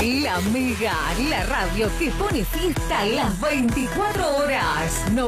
La Mega, la radio que pone fiesta las 24 horas.